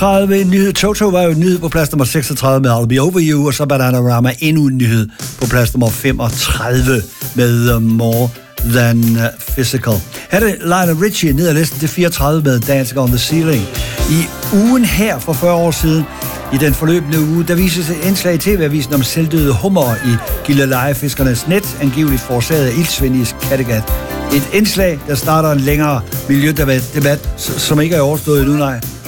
36 en nyhed. Toto var jo en nyhed på plads nummer 36 med I'll Be Over You, og så Bananarama endnu en nyhed på plads nummer 35 med More Than Physical. Her er det Lionel Richie ned ad listen til 34 med Dancing on the Ceiling. I ugen her for 40 år siden, i den forløbende uge, der vises et indslag i TV-avisen om selvdøde hummer i Gilleleje-fiskernes net, angiveligt forårsaget af iltsvind i Kattegat. Et indslag, der starter en længere miljødebat, som ikke er overstået endnu, nej.